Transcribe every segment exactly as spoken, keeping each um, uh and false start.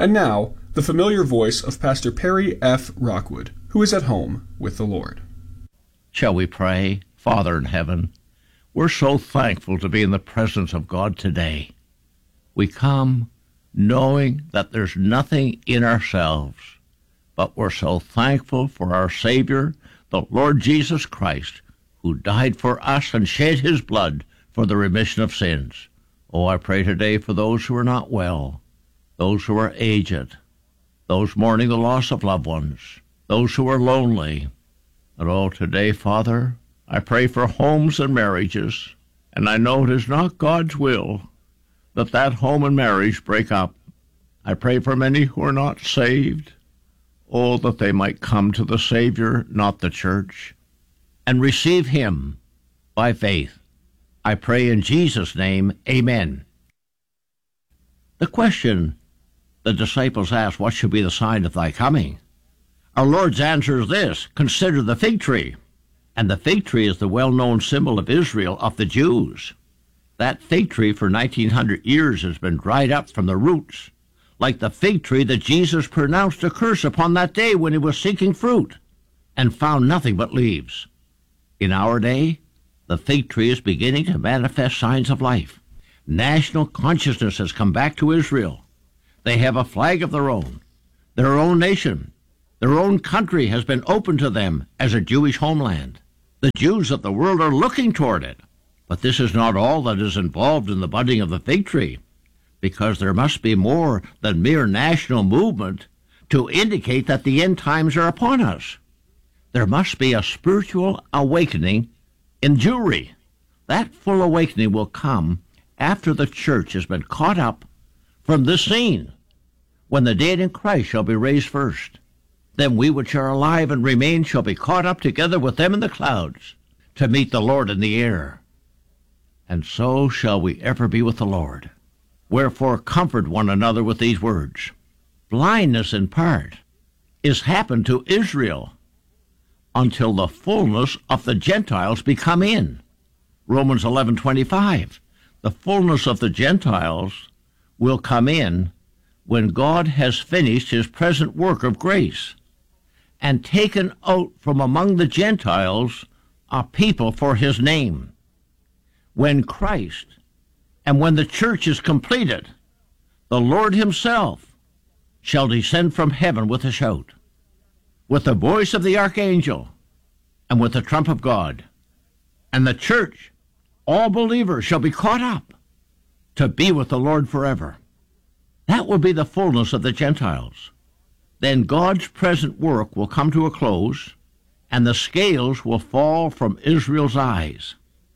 And now, the familiar voice of Pastor Perry F. Rockwood, who is at home with the Lord. Shall we pray? Father in heaven, we're so thankful to be in the presence of God today. We come knowing that there's nothing in ourselves, but we're so thankful for our Savior, the Lord Jesus Christ, who died for us and shed his blood for the remission of sins. Oh, I pray today for those who are not well, those who are aged, those mourning the loss of loved ones, those who are lonely. And oh, today, Father, I pray for homes and marriages, and I know it is not God's will that that home and marriage break up. I pray for many who are not saved, oh, that they might come to the Savior, not the church, and receive him by faith. I pray in Jesus' name, amen. The question the disciples asked, what should be the sign of thy coming? Our Lord's answer is this: consider the fig tree. And the fig tree is the well-known symbol of Israel, of the Jews. That fig tree for nineteen hundred years has been dried up from the roots, like the fig tree that Jesus pronounced a curse upon that day when he was seeking fruit and found nothing but leaves. In our day, the fig tree is beginning to manifest signs of life. National consciousness has come back to Israel. They have a flag of their own, their own nation. Their own country has been open to them as a Jewish homeland. The Jews of the world are looking toward it. But this is not all that is involved in the budding of the fig tree, because there must be more than mere national movement to indicate that the end times are upon us. There must be a spiritual awakening in Jewry. That full awakening will come after the church has been caught up from this scene, when the dead in Christ shall be raised first. Then we which are alive and remain shall be caught up together with them in the clouds to meet the Lord in the air. And so shall we ever be with the Lord. Wherefore comfort one another with these words. Blindness in part is happened to Israel until the fullness of the Gentiles be come in. Romans eleven twenty-five. The fullness of the Gentiles will come in when God has finished his present work of grace and taken out from among the Gentiles a people for his name. When Christ and when the church is completed, the Lord himself shall descend from heaven with a shout, with the voice of the archangel, and with the trump of God. And the church, all believers, shall be caught up to be with the Lord forever. That will be the fullness of the Gentiles. Then God's present work will come to a close, and the scales will fall from Israel's eyes.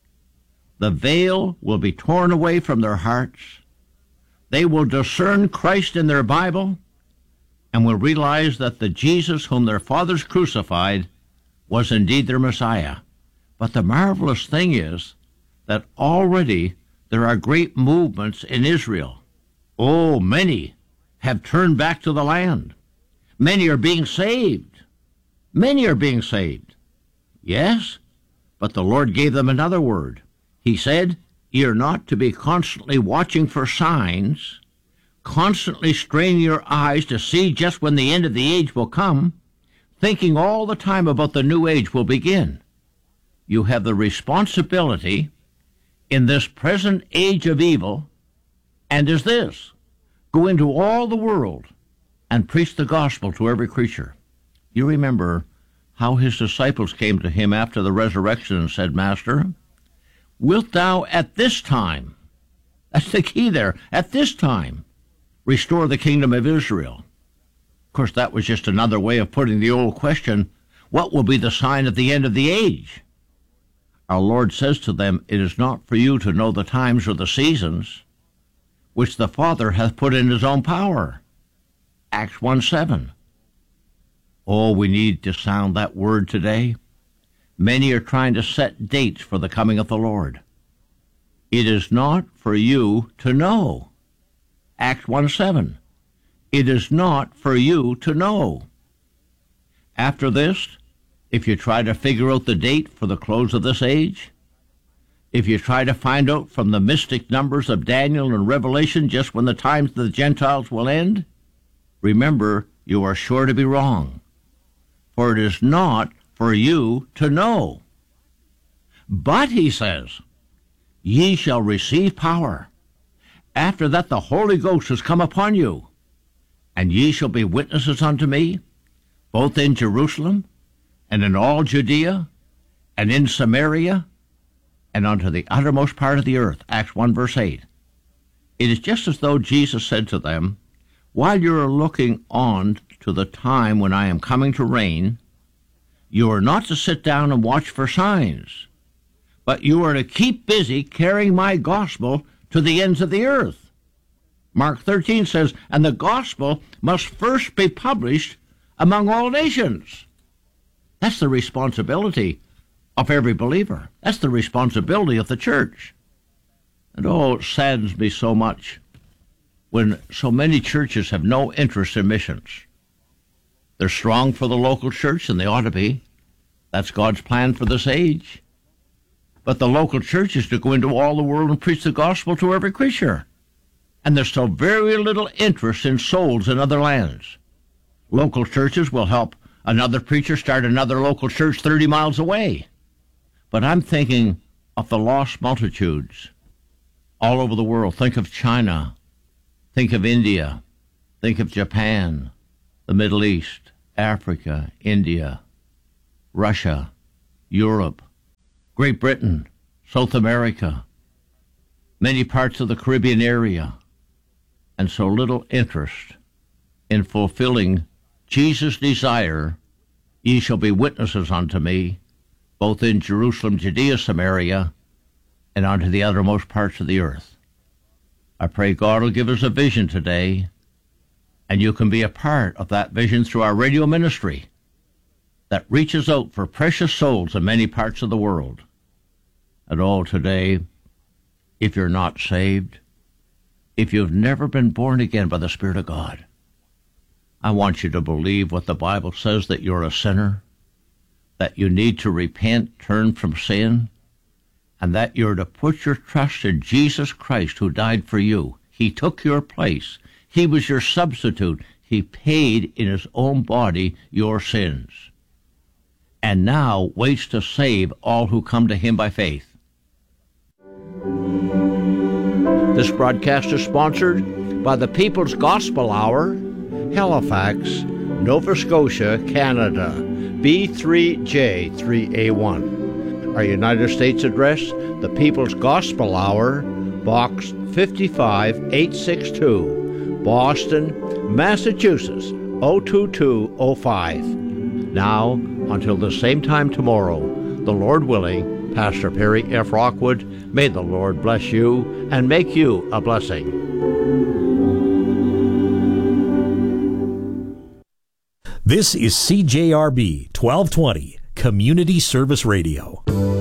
The veil will be torn away from their hearts. They will discern Christ in their Bible, and will realize that the Jesus whom their fathers crucified was indeed their Messiah. But the marvelous thing is that already there are great movements in Israel. Oh, many have turned back to the land. Many are being saved. Many are being saved. Yes, but the Lord gave them another word. He said, ye are not to be constantly watching for signs, constantly straining your eyes to see just when the end of the age will come, thinking all the time about the new age will begin. You have the responsibility in this present age of evil, and is this: go into all the world and preach the gospel to every creature. You remember how his disciples came to him after the resurrection and said, Master, wilt thou at this time, that's the key there, at this time, restore the kingdom of Israel? Of course, that was just another way of putting the old question, what will be the sign at the end of the age? Our Lord says to them, it is not for you to know the times or the seasons which the Father hath put in his own power. Acts one seven. Oh, we need to sound that word today. Many are trying to set dates for the coming of the Lord. It is not for you to know. Acts one seven. It is not for you to know. After this, if you try to figure out the date for the close of this age, if you try to find out from the mystic numbers of Daniel and Revelation just when the times of the Gentiles will end, remember, you are sure to be wrong, for it is not for you to know. But, he says, ye shall receive power. After that the Holy Ghost has come upon you, and ye shall be witnesses unto me, both in Jerusalem, and in all Judea, and in Samaria, and unto the uttermost part of the earth. Acts one, verse eight. It is just as though Jesus said to them, while you are looking on to the time when I am coming to reign, you are not to sit down and watch for signs, but you are to keep busy carrying my gospel to the ends of the earth. Mark thirteen says, and the gospel must first be published among all nations. That's the responsibility of every believer. That's the responsibility of the church. And oh, it saddens me so much when so many churches have no interest in missions. They're strong for the local church, and they ought to be. That's God's plan for this age. But the local church is to go into all the world and preach the gospel to every creature. And there's so very little interest in souls in other lands. Local churches will help another preacher start another local church thirty miles away. But I'm thinking of the lost multitudes all over the world. Think of China. Think of India. Think of Japan, the Middle East, Africa, India, Russia, Europe, Great Britain, South America, many parts of the Caribbean area, and so little interest in fulfilling Jesus' desire, ye shall be witnesses unto me, both in Jerusalem, Judea, Samaria, and unto the uttermost parts of the earth. I pray God will give us a vision today, and you can be a part of that vision through our radio ministry that reaches out for precious souls in many parts of the world. And all today, if you're not saved, if you've never been born again by the Spirit of God, I want you to believe what the Bible says, that you're a sinner, that you need to repent, turn from sin, and that you're to put your trust in Jesus Christ who died for you. He took your place. He was your substitute. He paid in his own body your sins, and now waits to save all who come to him by faith. This broadcast is sponsored by the People's Gospel Hour, Halifax, Nova Scotia, Canada, B three J three A one. Our United States address, the People's Gospel Hour, Box fifty-five eight sixty-two, Boston, Massachusetts, oh two two oh five. Now, until the same time tomorrow, the Lord willing, Pastor Perry F. Rockwood, may the Lord bless you and make you a blessing. This is C J R B twelve twenty, Community Service Radio.